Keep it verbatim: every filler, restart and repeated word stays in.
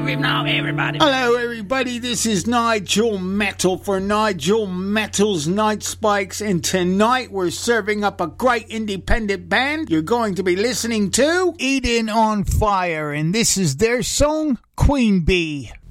now, everybody. Hello, everybody. This is Nigel Metal for Nigel Metal's Night Spikes, and tonight we're serving up a great independent band. You're going to be listening to Eden on Fire, and this is their song, Queen Bee.